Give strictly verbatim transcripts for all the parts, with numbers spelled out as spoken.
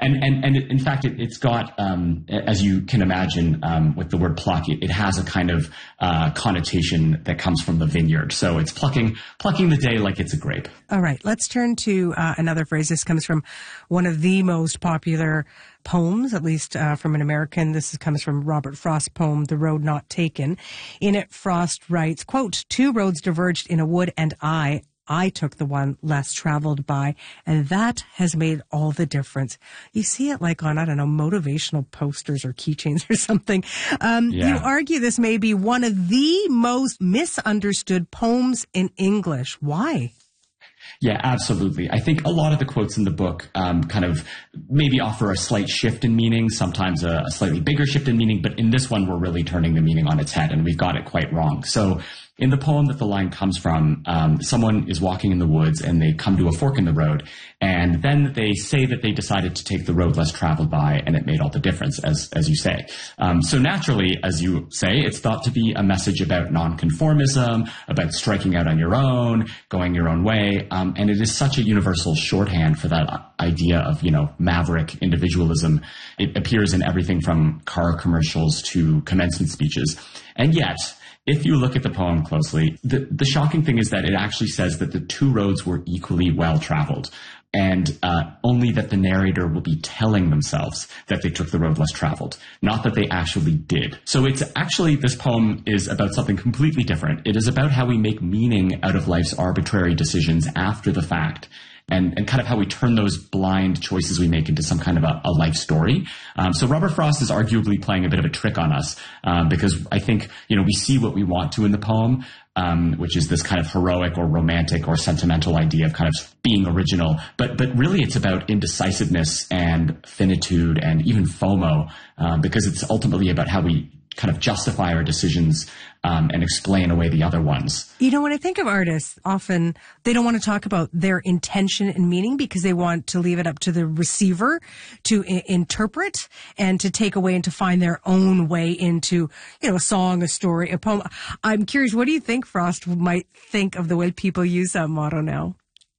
And, and, and in fact, it, it's got, um, as you can imagine, um, with the word pluck, it, it has a kind of, uh, connotation that comes from the vineyard. So it's plucking, plucking the day like it's a grape. All right. Let's turn to, uh, another phrase. This comes from one of the most popular poems, at least, uh, from an American. This comes from Robert Frost's poem, The Road Not Taken. In it, Frost writes, quote, two roads diverged in a wood and I, I took the one less traveled by, and that has made all the difference. You see it like on, I don't know, motivational posters or keychains or something. Um, yeah. You argue this may be one of the most misunderstood poems in English. Why? Yeah, absolutely. I think a lot of the quotes in the book um, kind of maybe offer a slight shift in meaning, sometimes a, a slightly bigger shift in meaning, but in this one, we're really turning the meaning on its head, and we've got it quite wrong. So in the poem that the line comes from, um, someone is walking in the woods and they come to a fork in the road, and then they say that they decided to take the road less traveled by, and it made all the difference, as as you say. Um, so naturally, as you say, it's thought to be a message about nonconformism, about striking out on your own, going your own way, um, and it is such a universal shorthand for that idea of, you know, maverick individualism. It appears in everything from car commercials to commencement speeches, and yet, if you look at the poem closely, the, the shocking thing is that it actually says that the two roads were equally well traveled, and uh, only that the narrator will be telling themselves that they took the road less traveled, not that they actually did. So it's actually, this poem is about something completely different. It is about how we make meaning out of life's arbitrary decisions after the fact. And, and kind of how we turn those blind choices we make into some kind of a, a life story. Um, so Robert Frost is arguably playing a bit of a trick on us, um, because I think, you know, we see what we want to in the poem, um, which is this kind of heroic or romantic or sentimental idea of kind of being original. But, but really it's about indecisiveness and finitude and even FOMO, uh, because it's ultimately about how we kind of justify our decisions um, and explain away the other ones. You know, when I think of artists, often they don't want to talk about their intention and meaning because they want to leave it up to the receiver to I- interpret and to take away and to find their own way into, you know, a song, a story, a poem. I'm curious, what do you think Frost might think of the way people use that motto now?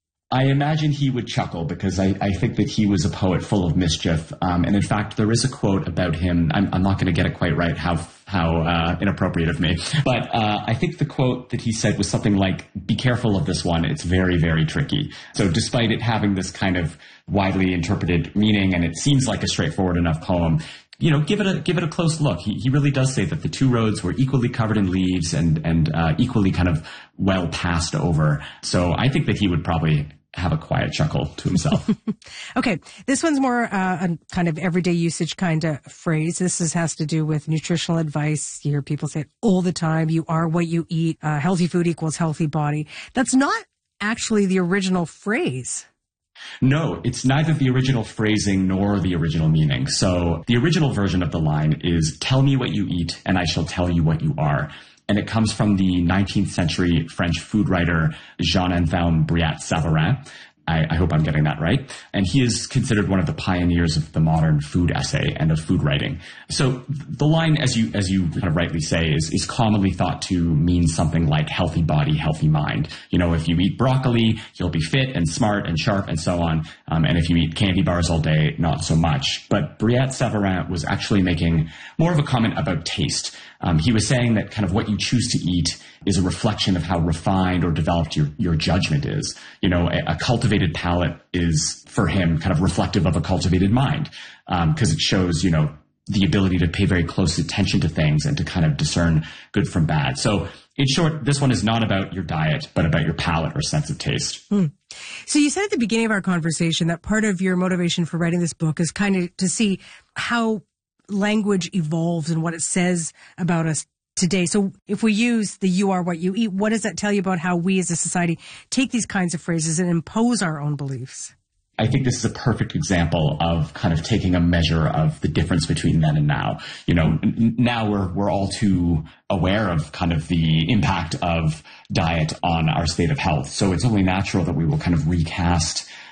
I imagine he would chuckle, because I, I think that he was a poet full of mischief. Um, and in fact, there is a quote about him. I'm, I'm not going to get it quite right, how how uh, inappropriate of me. But uh, I think the quote that he said was something like, be careful of this one. It's very, very tricky. So despite it having this kind of widely interpreted meaning, and it seems like a straightforward enough poem, you know, give it a give it a close look. He he really does say that the two roads were equally covered in leaves and and uh, equally kind of well passed over. So I think that he would probably have a quiet chuckle to himself. Okay, this one's more uh, a kind of everyday usage kind of phrase. This is, has to do with nutritional advice. You hear people say it all the time. You are what you eat. Uh, healthy food equals healthy body. That's not actually the original phrase. No, it's neither the original phrasing nor the original meaning. So the original version of the line is, tell me what you eat and I shall tell you what you are. And it comes from the nineteenth century French food writer Jean-Anselme Brillat-Savarin. I, I hope I'm getting that right. And he is considered one of the pioneers of the modern food essay and of food writing. So the line, as you as you kind of rightly say, is, is commonly thought to mean something like healthy body, healthy mind. You know, if you eat broccoli, you'll be fit and smart and sharp and so on. Um, and if you eat candy bars all day, not so much. But Brillat-Savarin was actually making more of a comment about taste. Um, he was saying that kind of what you choose to eat is a reflection of how refined or developed your, your judgment is. You know, a, a cultivated palate is, for him, kind of reflective of a cultivated mind, um, because it shows, you know, the ability to pay very close attention to things and to kind of discern good from bad. So in short, this one is not about your diet, but about your palate or sense of taste. Hmm. So you said at the beginning of our conversation that part of your motivation for writing this book is kind of to see how language evolves and what it says about us today. So if we use the you are what you eat, what does that tell you about how we as a society take these kinds of phrases and impose our own beliefs? I think this is a perfect example of kind of taking a measure of the difference between then and now. You know, n- now we're we're all too aware of kind of the impact of diet on our state of health. So it's only natural that we will kind of recast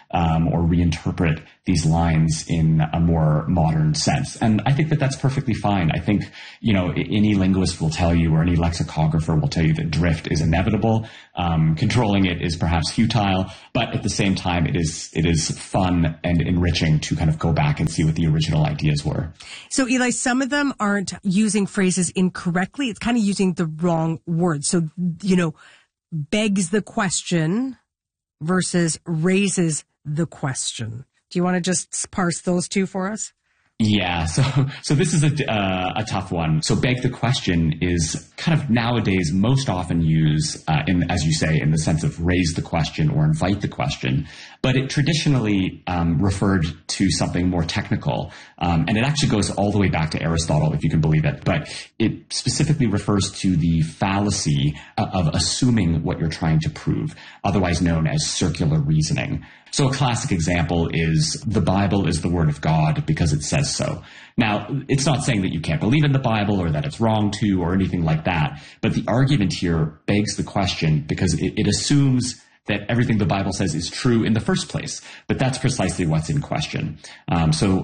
um, or reinterpret these lines in a more modern sense. And I think that that's perfectly fine. I think, you know, any linguist will tell you, or any lexicographer will tell you, that drift is inevitable. Um, controlling it is perhaps futile, but at the same time, it is it is fun and enriching to kind of go back and see what the original ideas were. So, Eli, some of them aren't using phrases incorrectly. It's kind of using the wrong words. So, you know, begs the question versus raises the question. Do you want to just parse those two for us? Yeah, so so this is a, uh, a tough one. So beg the question is kind of nowadays most often used uh, in, as you say, in the sense of raise the question or invite the question. But it traditionally um, referred to something more technical. Um, and it actually goes all the way back to Aristotle, if you can believe it. But it specifically refers to the fallacy of assuming what you're trying to prove, otherwise known as circular reasoning. So a classic example is the Bible is the word of God because it says so. Now, it's not saying that you can't believe in the Bible or that it's wrong to or anything like that. But the argument here begs the question because it, it assumes that everything the Bible says is true in the first place. But that's precisely what's in question. Um, so